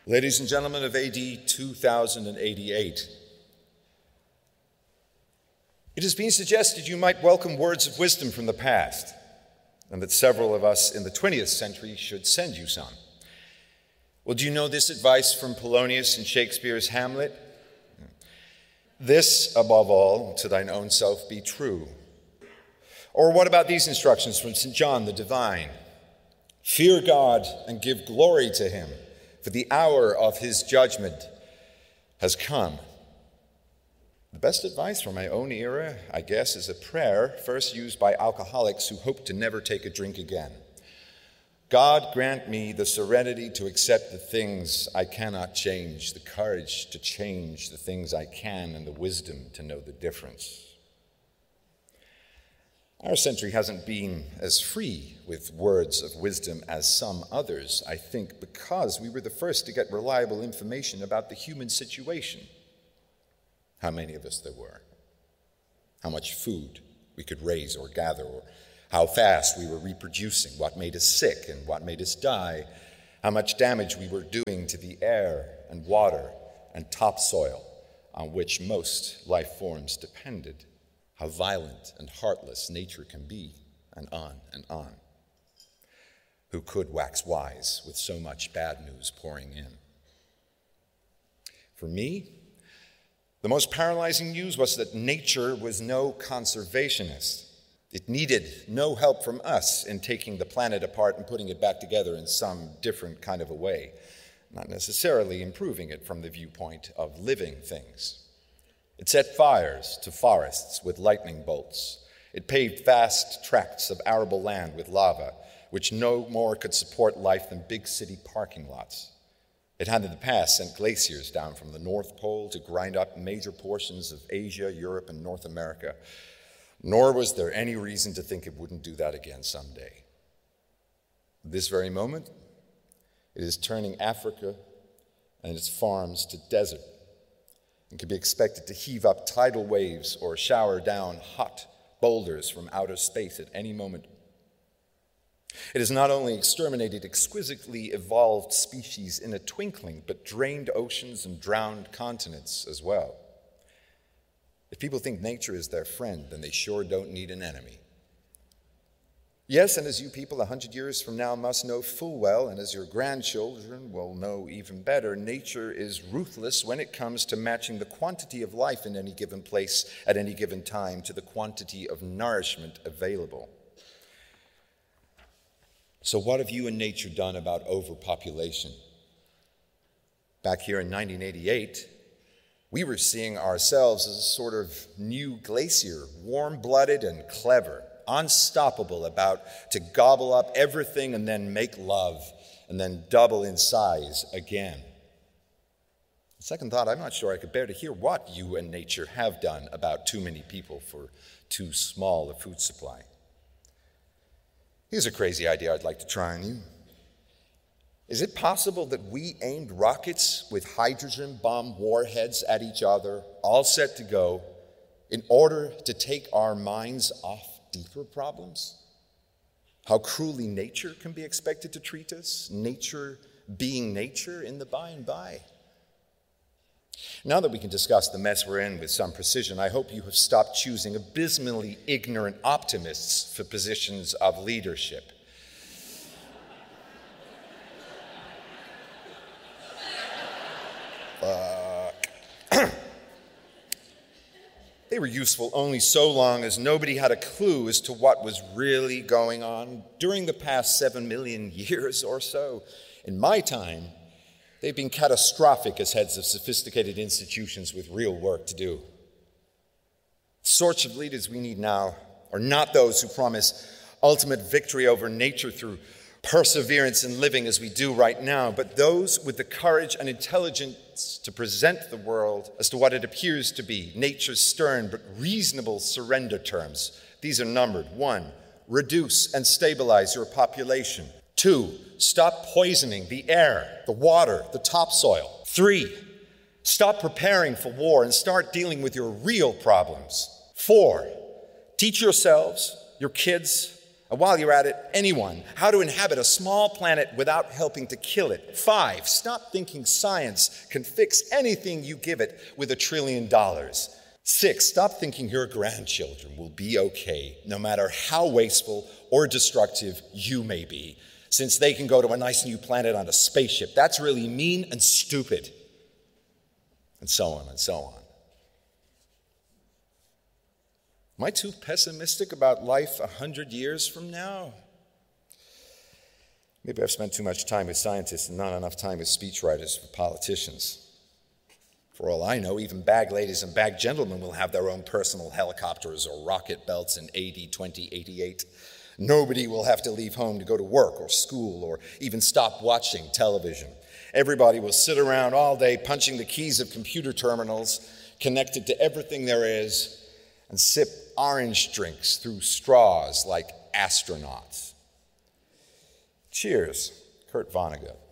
Ladies and gentlemen of AD 2088, it has been suggested you might welcome words of wisdom from the past, and that several of us in the 20th century should send you some. Well, do you know this advice from Polonius in Shakespeare's Hamlet? This, above all, to thine own self be true. Or what about these instructions from St. John the Divine? Fear God and give glory to him, for the hour of his judgment has come. The best advice from my own era, I guess, is a prayer first used by alcoholics who hope to never take a drink again. God grant me the serenity to accept the things I cannot change, the courage to change the things I can, and the wisdom to know the difference. Our century hasn't been as free with words of wisdom as some others, I think, because we were the first to get reliable information about the human situation. How many of us there were, how much food we could raise or gather, or how fast we were reproducing, what made us sick and what made us die, how much damage we were doing to the air and water and topsoil on which most life forms depended, how violent and heartless nature can be, and on and on. Who could wax wise with so much bad news pouring in? For me, the most paralyzing news was that nature was no conservationist. It needed no help from us in taking the planet apart and putting it back together in some different kind of a way, not necessarily improving it from the viewpoint of living things. It set fires to forests with lightning bolts. It paved vast tracts of arable land with lava, which no more could support life than big city parking lots. It had in the past sent glaciers down from the North Pole to grind up major portions of Asia, Europe, and North America. Nor was there any reason to think it wouldn't do that again someday. At this very moment, it is turning Africa and its farms to desert, and can be expected to heave up tidal waves or shower down hot boulders from outer space at any moment. It has not only exterminated exquisitely evolved species in a twinkling, but drained oceans and drowned continents as well. If people think nature is their friend, then they sure don't need an enemy. Yes, and as you people 100 years from now must know full well, and as your grandchildren will know even better, nature is ruthless when it comes to matching the quantity of life in any given place at any given time to the quantity of nourishment available. So what have you and nature done about overpopulation? Back here in 1988, we were seeing ourselves as a sort of new glacier, warm-blooded and clever, unstoppable, about to gobble up everything and then make love and then double in size again. Second thought, I'm not sure I could bear to hear what you and nature have done about too many people for too small a food supply. Here's a crazy idea I'd like to try on you. Is it possible that we aimed rockets with hydrogen bomb warheads at each other, all set to go, in order to take our minds off deeper problems? How cruelly nature can be expected to treat us, nature being nature in the by and by. Now that we can discuss the mess we're in with some precision, I hope you have stopped choosing abysmally ignorant optimists for positions of leadership. They were useful only so long as nobody had a clue as to what was really going on during the past 7 million years or so. In my time, they've been catastrophic as heads of sophisticated institutions with real work to do. The sorts of leaders we need now are not those who promise ultimate victory over nature through perseverance in living as we do right now, but those with the courage and intelligence to present the world as to what it appears to be, nature's stern but reasonable surrender terms. These are numbered. 1, reduce and stabilize your population. 2, stop poisoning the air, the water, the topsoil. 3, stop preparing for war and start dealing with your real problems. 4, teach yourselves, your kids, And while you're at it, anyone, how to inhabit a small planet without helping to kill it. 5, stop thinking science can fix anything you give it with $1 trillion. 6, stop thinking your grandchildren will be okay, no matter how wasteful or destructive you may be, since they can go to a nice new planet on a spaceship. That's really mean and stupid. And so on and so on. Am I too pessimistic about life 100 years from now? Maybe I've spent too much time with scientists and not enough time with speechwriters for politicians. For all I know, even bag ladies and bag gentlemen will have their own personal helicopters or rocket belts in AD 2088. Nobody will have to leave home to go to work or school or even stop watching television. Everybody will sit around all day punching the keys of computer terminals connected to everything there is and sip orange drinks through straws like astronauts. Cheers, Kurt Vonnegut.